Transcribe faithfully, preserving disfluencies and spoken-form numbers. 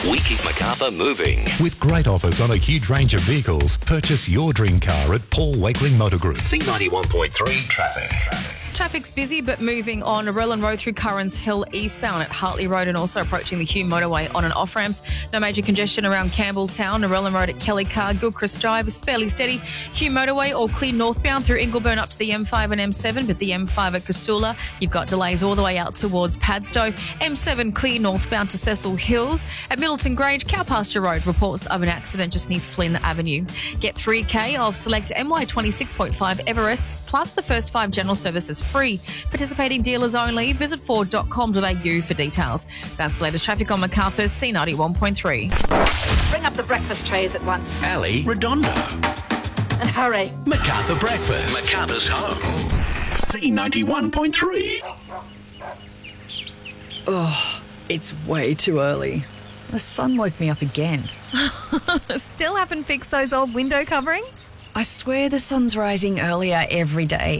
We keep Macarthur moving. With great offers on a huge range of vehicles, purchase your dream car at Paul Wakeling Motor Group. C ninety-one point three traffic. Traffic's busy, but moving on Narellan Road through Currans Hill eastbound at Hartley Road and also approaching the Hume motorway on and off ramps. No major congestion around Campbelltown. Narellan Road at Kelly Car. Gilchrist Drive is fairly steady. Hume motorway all clear northbound through Ingleburn up to the M five and M seven, but the M five at Casula, you've got delays all the way out towards Padstow. M seven clear northbound to Cecil Hills. At Middleton Grange, Cowpasture Road reports of an accident just near Flynn Avenue. Get three K of select M Y twenty-six point five Everests plus the first five general services free. Participating dealers only. Visit ford dot com dot a u for details. That's the latest traffic on Macarthur's C ninety-one point three. Bring up the breakfast trays at once. Ali Redondo. And hurry. Macarthur Breakfast. Macarthur's home. C ninety-one point three. Oh, it's way too early. The sun woke me up again. Still haven't fixed those old window coverings? I swear the sun's rising earlier every day.